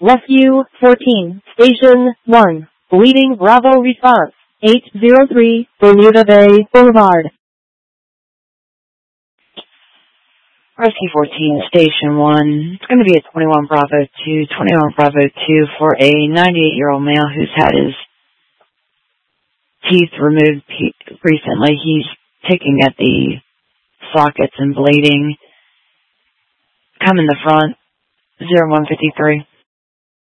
Rescue 14, Station 1, leading Bravo response, 803 Bermuda Bay Boulevard. Rescue 14, Station 1. It's going to be a 21 Bravo 2 for a 98-year-old male who's had his teeth removed recently. He's picking at the sockets and bleeding. Come in the front, 0153.